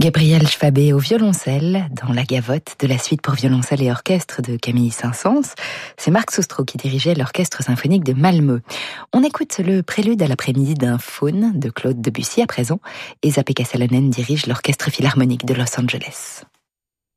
Gabriel Schwabé au violoncelle dans La Gavotte de la suite pour violoncelle et orchestre de Camille Saint-Saëns. C'est Marc Sostrow qui dirigeait l'orchestre symphonique de Malmö. On écoute le prélude à l'après-midi d'un faune de Claude Debussy à présent, et Esa-Pekka Salonen dirige l'orchestre philharmonique de Los Angeles.